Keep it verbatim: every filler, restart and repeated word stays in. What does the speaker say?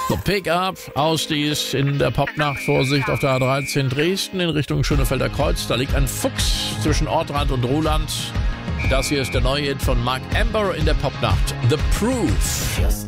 So, Pick-up, Ausdies in der Popnacht. Vorsicht auf der A dreizehn Dresden in Richtung Schönefelder Kreuz. Da liegt ein Fuchs zwischen Ortrand und Ruhland. Das hier ist der neue Hit von Mark Amber in der Popnacht. The Proof.